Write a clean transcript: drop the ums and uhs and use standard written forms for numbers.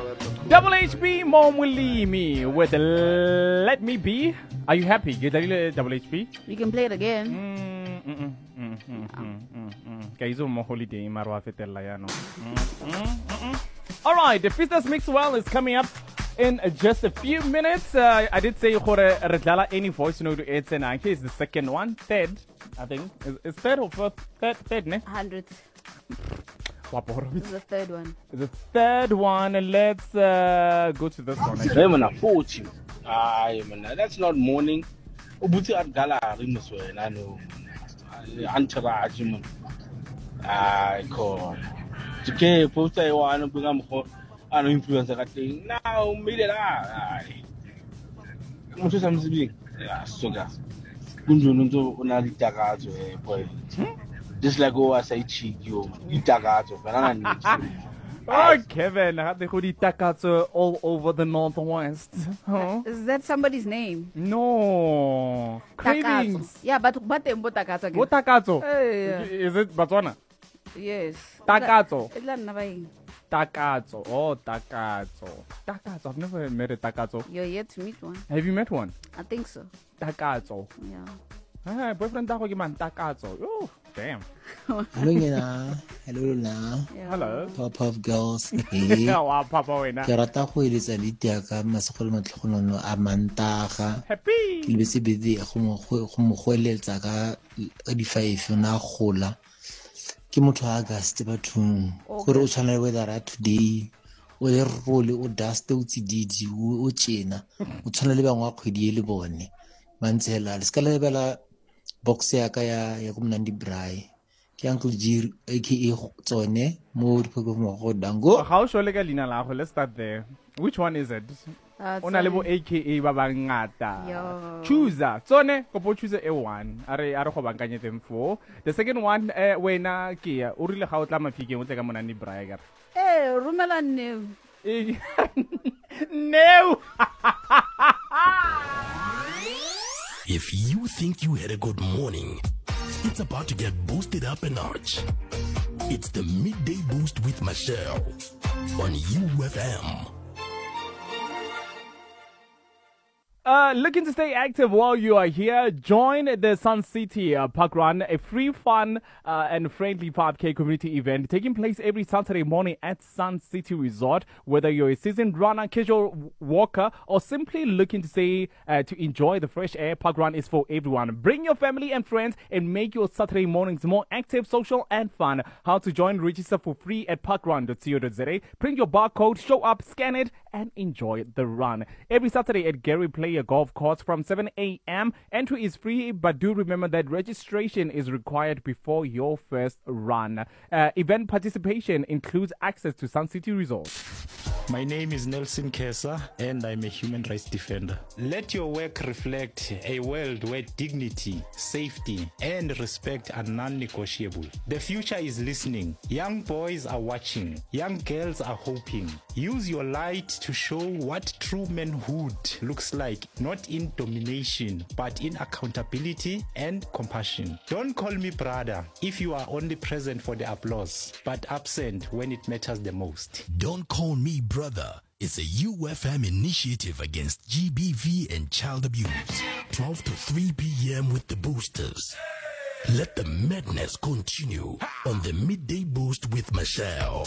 Double HB Momulimi with Let Me Be. Are you happy? You did Double HB? You can play it again. All right, the Fitness Mix Well is coming up in just a few minutes. I did say Redlala any voice note it's an anke is the second one. Third, I think. Is third or fourth? Third, ne? 100th. This is the third one. The third one. Let's go to this one. That's not morning. Ubuti at gala rimuswe I know. Entourage man. Call. Today, post I want to become an influencer. Now, made it. I'm just something. Yeah, sugar. Just like I say, cheat you. Oh, Kevin, I had the hoodie takatsu all over the Northwest. Huh? Is that somebody's name? No. Cravings. Takatsu. Yeah, but takatsu again. What takatsu? Hey. Is it Botswana? Yes. Takatsu. Takatsu. Oh, takatsu. Takatsu. I've never met a takatsu. You're yet to meet one. Have you met one? I think so. Takatsu. Yeah. Hey, boyfriend tako man takatsu. Oh, damn. Hello, Nina. Hello, Luna. Hello. Pop girls. Wow, Papa wena. Ke rata go eletsa ditia ka masegolo matlhogonono a mantaga. Happy. Ke lebetse bedi go mo goeletsa ka di 5 na gola. Ke motho a August bathong. Gore o tshwana le weather at today. O le role o dust o tsididi o tshena. O tshwana le bangwa kgwedi le bone. Mantsela le ska le bela box ya ka ya go mnandi braai. Ke Uncle G aka tsone mo dipoko mo go dango. How sure le ka lina la go? Let's start there. Which one is it? Ona le bo aka ba bangata. Choose. Tsone go choose a one. Are go bankanye them for. The second one wena ke ya o rile ga o tla mafikeng o tse ka monandi braai ka. Rumela no. No. If you think you had a good morning, it's about to get boosted up a notch. It's the Midday Boost with Michelle on UFM. Looking to stay active while you are here? Join the Sun City Park Run, a free, fun, and friendly 5K community event taking place every Saturday morning at Sun City Resort. Whether you're a seasoned runner, casual walker, or simply looking to to enjoy the fresh air, Park Run is for everyone. Bring your family and friends and make your Saturday mornings more active, social, and fun. How to join? Register for free at parkrun.co.za. Print your barcode, show up, scan it, and enjoy the run. Every Saturday at Gary Player Golf Course from 7 a.m. Entry is free, but do remember that registration is required before your first run. Event participation includes access to Sun City Resort. My name is Nelson Kesa, and I'm a human rights defender. Let your work reflect a world where dignity, safety, and respect are non-negotiable. The future is listening. Young boys are watching. Young girls are hoping. Use your light to show what true manhood looks like, not in domination, but in accountability and compassion. Don't call me brother if you are only present for the applause, but absent when it matters the most. Don't call me brother. It's a UFM initiative against GBV and child abuse. 12 to 3 p.m. with the boosters. Let the madness continue on the Midday Boost with Michelle.